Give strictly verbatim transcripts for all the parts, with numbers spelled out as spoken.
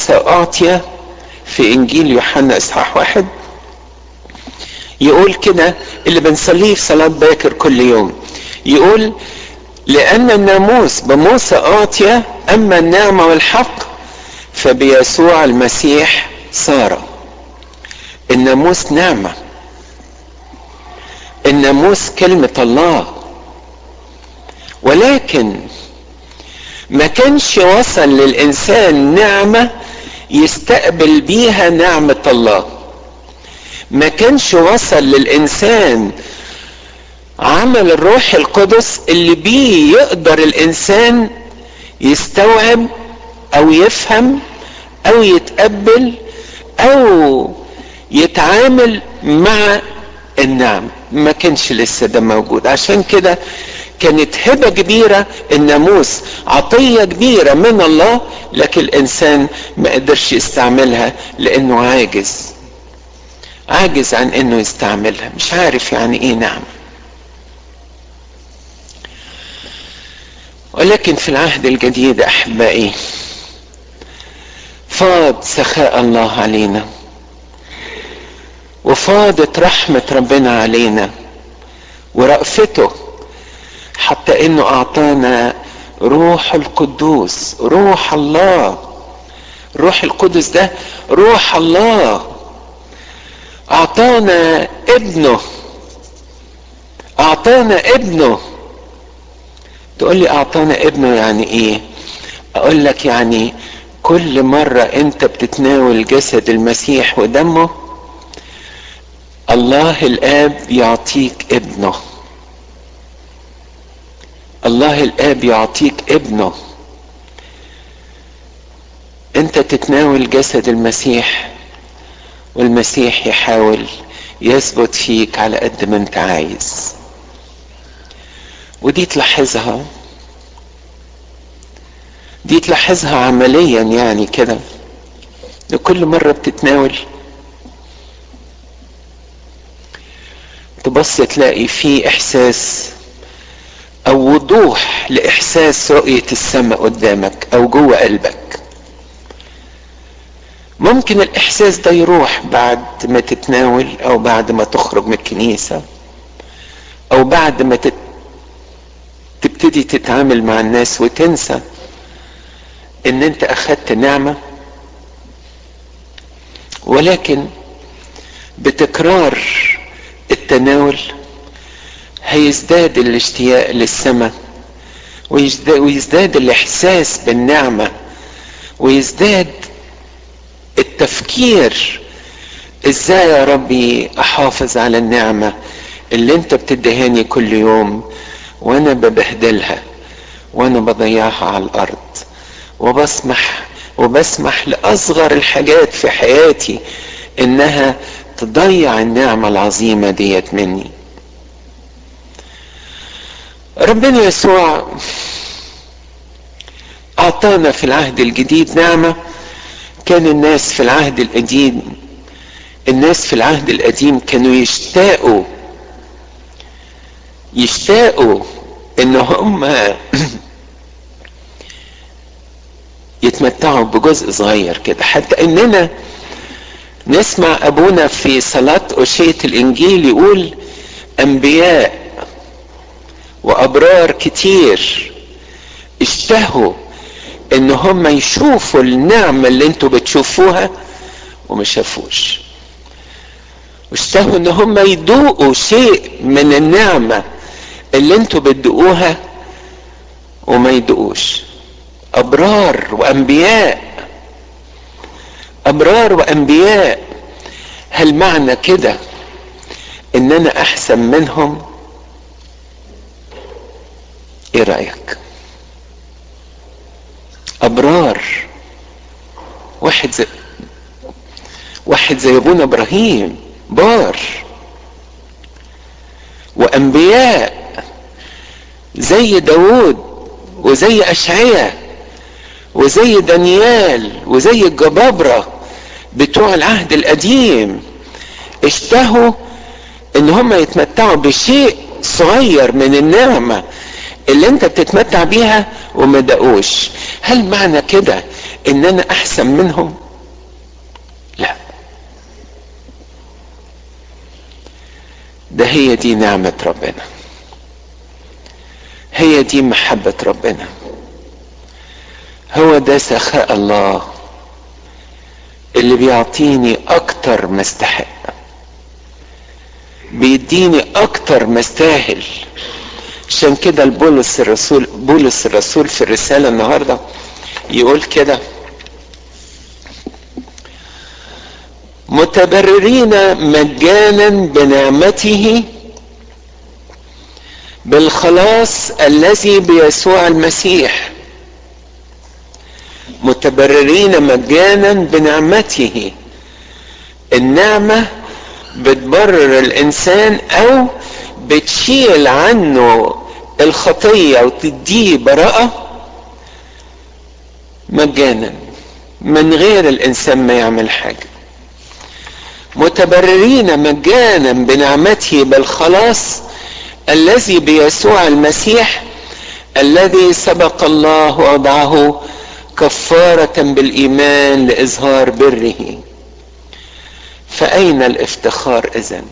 موسى اعطي في انجيل يوحنا اصحاح واحد يقول كده، اللي بنصليه في صلاة باكر كل يوم، يقول لان الناموس بموسى اعطي، اما النعمة والحق فبيسوع المسيح صار. الناموس نعمة، الناموس كلمة الله، ولكن ما كانش وصل للإنسان نعمة يستقبل بيها نعمة الله. ما كانش وصل للإنسان عمل الروح القدس اللي بيه يقدر الإنسان يستوعب أو يفهم أو يتقبل أو يتعامل مع النعم. ما كانش لسه ده موجود. عشان كده كانت هبة كبيرة، الناموس عطية كبيرة من الله، لكن الإنسان ما قدرش يستعملها لأنه عاجز عاجز عن أنه يستعملها، مش عارف يعني إيه نعم. ولكن في العهد الجديد أحبائي فاض سخاء الله علينا، وفاضت رحمة ربنا علينا ورأفته، حتى انه اعطانا روح القدوس، روح الله. روح القدس ده روح الله، اعطانا ابنه، اعطانا ابنه. تقول لي اعطانا ابنه يعني ايه؟ اقول لك يعني كل مرة انت بتتناول جسد المسيح ودمه، الله الاب يعطيك ابنه، الله الاب يعطيك ابنه. انت تتناول جسد المسيح والمسيح يحاول يثبت فيك على قد ما انت عايز. ودي تلاحظها دي تلاحظها عمليا يعني كده، لكل مرة بتتناول تبص تلاقي فيه احساس او وضوح لاحساس رؤية السماء قدامك او جوه قلبك. ممكن الاحساس ده يروح بعد ما تتناول او بعد ما تخرج من الكنيسة او بعد ما تبتدي تتعامل مع الناس وتنسى ان انت اخدت نعمة. ولكن بتكرار التناول هيزداد الاشتياق للسماء، ويزداد, ويزداد الاحساس بالنعمة، ويزداد التفكير ازاي يا ربي احافظ على النعمة اللي انت بتدهاني كل يوم وانا ببهدلها وانا بضيعها على الارض، وبسمح وبسمح لاصغر الحاجات في حياتي انها تضيع النعمة العظيمة ديت مني. ربنا يسوع اعطانا في العهد الجديد نعمة كان الناس في العهد القديم الناس في العهد القديم كانوا يشتاقوا يشتاقوا ان هم يتمتعوا بجزء صغير كده. حتى اننا نسمع ابونا في صلاة أشية الانجيل يقول انبياء وابرار كتير اشتهوا ان هم يشوفوا النعمة اللي انتوا بتشوفوها وما شافوش، واشتهوا ان هم يدوقوا شيء من النعمة اللي انتوا بتدوقوها وما يدوقوش. ابرار وانبياء ابرار وانبياء. هل معنى كده ان انا احسن منهم؟ ايه رأيك؟ ابرار، واحد زي واحد زي ابونا ابراهيم بار، وانبياء زي داود وزي اشعياء وزي دانيال وزي الجبابرة بتوع العهد القديم اشتهوا ان هم يتمتعوا بشيء صغير من النعمة اللي انت بتتمتع بيها وما دقوش. هل معنى كده ان انا احسن منهم؟ لا، ده هي دي نعمة ربنا، هي دي محبة ربنا، هو ده سخاء الله اللي بيعطيني اكتر ما استحق، بيديني اكتر ما استاهل. عشان كده البولس الرسول بولس الرسول في الرسالة النهاردة يقول كده: متبررين مجانا بنعمته بالخلاص الذي بيسوع المسيح. متبررين مجانا بنعمته، النعمة بتبرر الانسان او بتشيل عنه الخطية وتديه براءة مجانا من غير الانسان ما يعمل حاجة. متبررين مجانا بنعمته بالخلاص الذي بيسوع المسيح الذي سبق الله وضعه كفارة بالإيمان لإظهار بره. فأين الافتخار إذن؟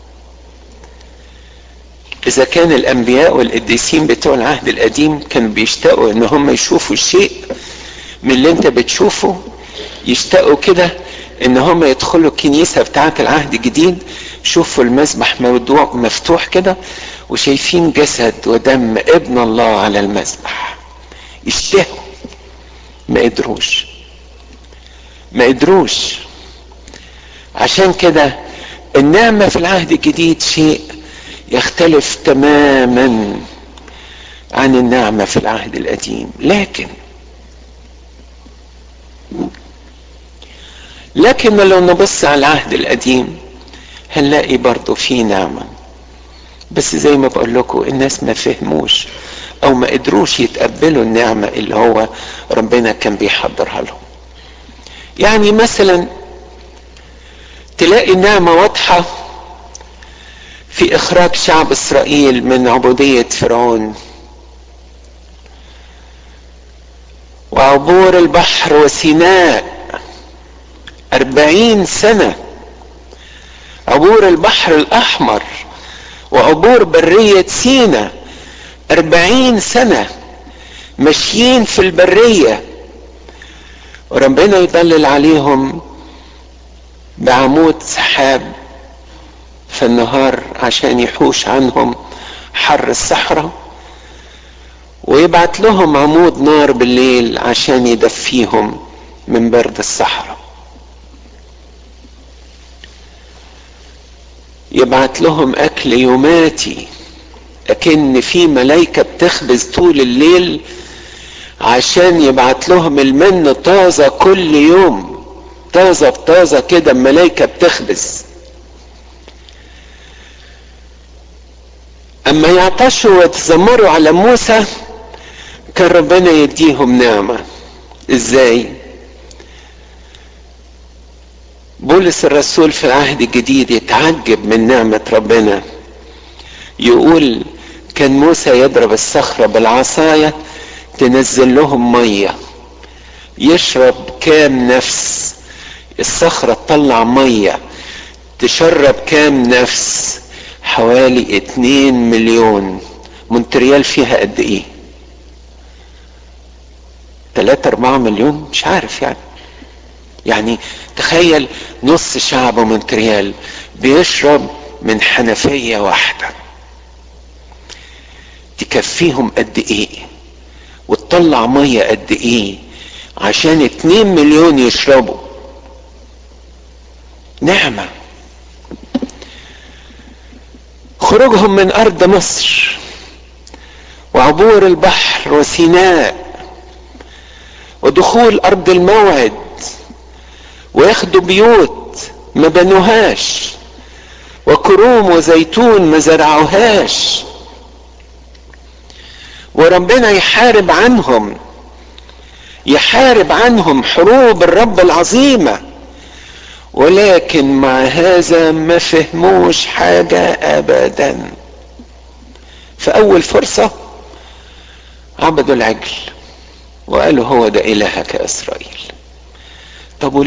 إذا كان الأنبياء والقديسين بتوع العهد القديم كانوا بيشتاقوا إن هم يشوفوا الشيء من اللي أنت بتشوفه، يشتاقوا كده إن هم يدخلوا الكنيسة بتاعة العهد الجديد، شوفوا المذبح موضوع مفتوح كده وشايفين جسد ودم ابن الله على المذبح، يشتهوا، ما قدروش ما قدروش. عشان كده النعمة في العهد الجديد شيء يختلف تماما عن النعمة في العهد القديم. لكن لكن لو نبص على العهد القديم هنلاقي برضو فيه نعمة، بس زي ما بقول لكم الناس ما فهموش او ما قدروش يتقبلوا النعمة اللي هو ربنا كان بيحضرها لهم. يعني مثلا تلاقي النعمة واضحة في اخراج شعب اسرائيل من عبودية فرعون، وعبور البحر وسيناء اربعين سنة، عبور البحر الاحمر وعبور برية سيناء اربعين سنة ماشيين في البرية، وربنا يضلل عليهم بعمود سحاب في النهار عشان يحوش عنهم حر الصحراء، ويبعت لهم عمود نار بالليل عشان يدفيهم من برد الصحراء، يبعت لهم اكل يوماتي، لكن في ملايكة بتخبز طول الليل عشان يبعت لهم المن طازة كل يوم، طازة بطازة كده ملايكة بتخبز. اما يعطشوا ويتذمروا على موسى كان ربنا يديهم نعمة. ازاي؟ بولس الرسول في العهد الجديد يتعجب من نعمة ربنا، يقول كان موسى يضرب الصخرة بالعصاية تنزل لهم مية، يشرب كام نفس؟ الصخرة تطلع مية تشرب كام نفس؟ حوالي اتنين مليون. مونتريال فيها قد ايه؟ تلاتة اربعة مليون، مش عارف يعني. يعني تخيل نص شعب مونتريال بيشرب من حنفية واحدة، تكفيهم قد ايه؟ وتطلع مية قد ايه عشان اتنين مليون يشربوا؟ نعمة. خروجهم من ارض مصر وعبور البحر وسيناء ودخول ارض الموعد، وياخدوا بيوت ما بنوهاش، وكروم وزيتون ما زرعوهاش، وربنا يحارب عنهم يحارب عنهم حروب الرب العظيمة، ولكن مع هذا ما فهموش حاجة ابدا. في اول فرصة عبدوا العجل وقالوا هو ده إلهك يا إسرائيل. طب